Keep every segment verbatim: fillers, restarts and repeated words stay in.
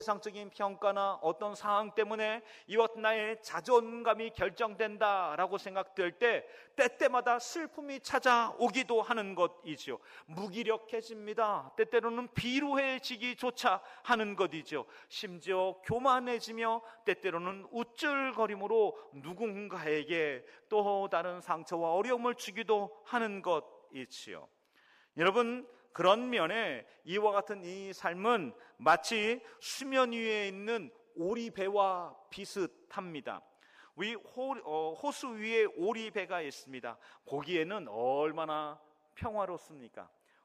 세상적인 평가나 어떤 상황 때문에 이와 같은 나의 자존감이 결정된다라고 생각될 때 때때마다 슬픔이 찾아오기도 하는 것이죠. 무기력해집니다. 때때로는 비루해지기조차 하는 것이죠. 심지어 교만해지며 때때로는 우쭐거림으로 누군가에게 또 다른 상처와 어려움을 주기도 하는 것이지요. 여러분, 그런 면에 이와 같은 이 삶은 마치 수면 위에 있는 오리배와 비슷합니다. 우리 호, 어, 호수 위에 오리배가 있습니다. 거기에는 얼마나 평화롭습니까?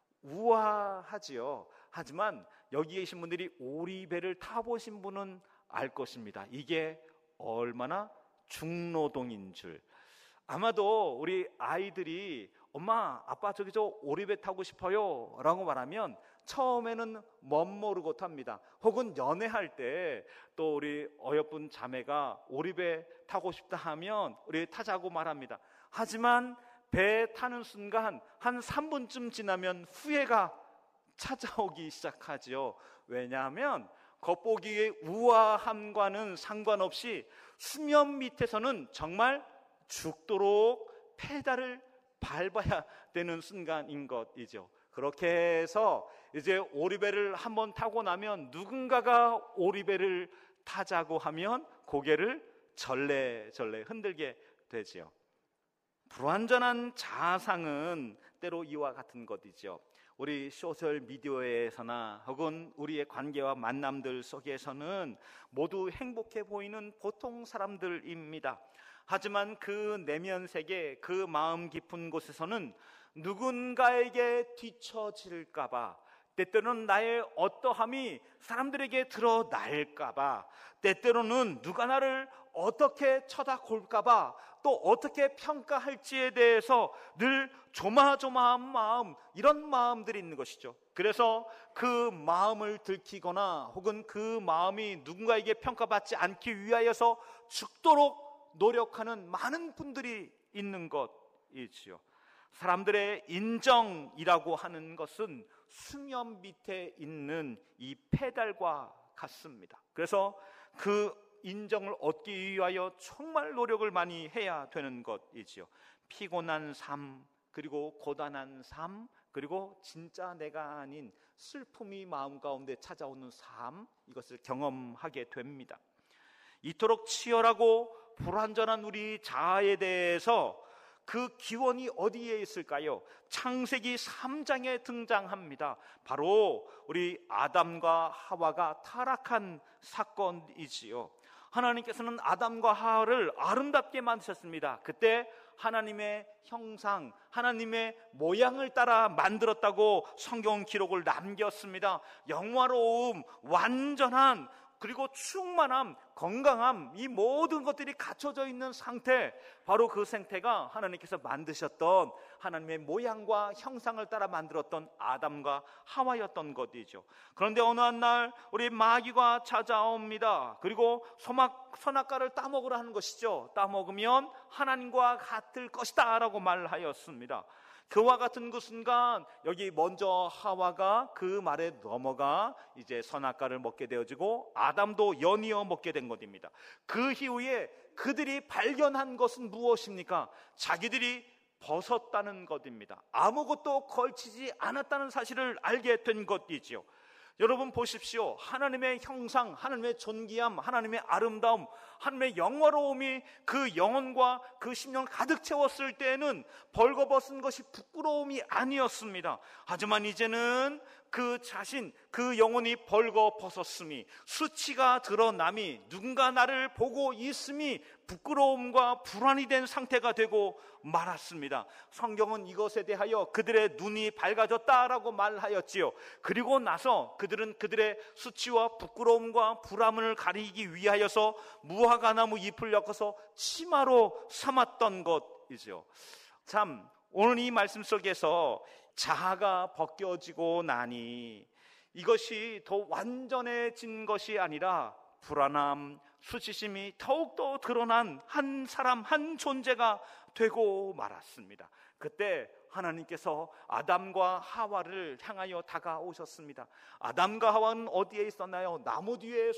우아하지요. 하지만 여기 계신 분들이 오리배를 타보신 분은 알 것입니다. 이게 얼마나 중노동인 줄. 아마도 우리 아이들이 엄마, 아빠 저기 저 오리배 타고 싶어요 라고 말하면 처음에는 멋모르고 탑니다. 혹은 연애할 때 또 우리 어여쁜 자매가 오리배 타고 싶다 하면 우리 타자고 말합니다. 하지만 배 타는 순간 한 삼 분쯤 지나면 후회가 찾아오기 시작하죠. 왜냐하면 겉보기의 우아함과는 상관없이 수면 밑에서는 정말 죽도록 페달을 밟아야 되는 순간인 것이죠. 그렇게 해서 이제 오리배를 한번 타고 나면 누군가가 오리배를 타자고 하면 고개를 절레절레 흔들게 되지요. 불완전한 자상은 때로 이와 같은 것이죠. 우리 소셜 미디어에서나 혹은 우리의 관계와 만남들 속에서는 모두 행복해 보이는 보통 사람들입니다. 하지만 그 내면 세계, 그 마음 깊은 곳에서는 누군가에게 뒤처질까봐, 때때로는 나의 어떠함이 사람들에게 드러날까봐, 때때로는 누가 나를 어떻게 쳐다볼까봐, 또 어떻게 평가할지에 대해서 늘 조마조마한 마음, 이런 마음들이 있는 것이죠. 그래서 그 마음을 들키거나 혹은 그 마음이 누군가에게 평가받지 않기 위하여서 죽도록 노력하는 많은 분들이 있는 것이지요. 사람들의 인정이라고 하는 것은 수면 밑에 있는 이 페달과 같습니다. 그래서 그 인정을 얻기 위하여 정말 노력을 많이 해야 되는 것이지요. 피곤한 삶, 그리고 고단한 삶, 그리고 진짜 내가 아닌 슬픔이 마음 가운데 찾아오는 삶, 이것을 경험하게 됩니다. 이토록 치열하고 불완전한 우리 자아에 대해서 그 기원이 어디에 있을까요? 창세기 삼 장에 등장합니다. 바로 우리 아담과 하와가 타락한 사건이지요. 하나님께서는 아담과 하와를 아름답게 만드셨습니다. 그때 하나님의 형상, 하나님의 모양을 따라 만들었다고 성경 기록을 남겼습니다. 영화로움, 완전한, 그리고 충만함, 건강함, 이 모든 것들이 갖춰져 있는 상태, 바로 그 상태가 하나님께서 만드셨던 하나님의 모양과 형상을 따라 만들었던 아담과 하와였던 것이죠. 그런데 어느 한 날 우리 마귀가 찾아옵니다. 그리고 소막, 선악과를 따먹으라 하는 것이죠. 따먹으면 하나님과 같을 것이다 라고 말하였습니다. 그와 같은 그 순간 여기 먼저 하와가 그 말에 넘어가 이제 선악과를 먹게 되어지고 아담도 연이어 먹게 된 것입니다. 그 이후에 그들이 발견한 것은 무엇입니까? 자기들이 벗었다는 것입니다. 아무것도 걸치지 않았다는 사실을 알게 된 것이지요. 여러분 보십시오. 하나님의 형상, 하나님의 존귀함, 하나님의 아름다움, 하나님의 영화로움이 그 영혼과 그 심령을 가득 채웠을 때에는 벌거벗은 것이 부끄러움이 아니었습니다. 하지만 이제는 그 자신, 그 영혼이 벌거벗었음이, 수치가 드러남이, 누군가 나를 보고 있음이 부끄러움과 불안이 된 상태가 되고 말았습니다. 성경은 이것에 대하여 그들의 눈이 밝아졌다라고 말하였지요. 그리고 나서 그들은 그들의 수치와 부끄러움과 불안을 가리기 위하여서 무화과나무 잎을 엮어서 치마로 삼았던 것이죠. 참, 오늘 이 말씀 속에서 자아가 벗겨지고 나니 이것이 더 완전해진 것이 아니라 불안함, 수치심이 더욱더 드러난 한 사람, 한 존재가 되고 말았습니다. 그때 하나님께서 아담과 하와를 향하여 다가오셨습니다. 아담과 하와는 어디에 있었나요? 나무 뒤에